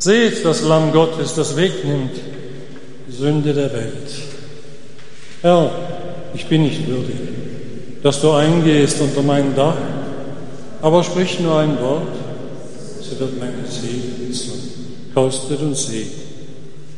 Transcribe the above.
Seht das Lamm Gottes, das wegnimmt die Sünde der Welt. Herr, ich bin nicht würdig, dass du eingehst unter mein Dach, aber sprich nur ein Wort, so wird meine Seele gesund. Kostet und seht.